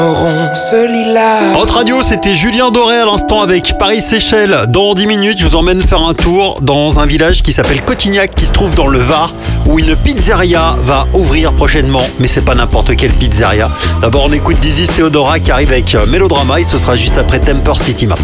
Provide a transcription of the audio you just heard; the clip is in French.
Haute Radio, c'était Julien Doré à l'instant avec Paris-Séchelles. Dans 10 minutes, je vous emmène faire un tour dans un village qui s'appelle Cotignac, qui se trouve dans le Var, où une pizzeria va ouvrir prochainement. Mais c'est pas n'importe quelle pizzeria. D'abord, on écoute Dizzy Theodora qui arrive avec Mélodrama et ce sera juste après Temper City Map.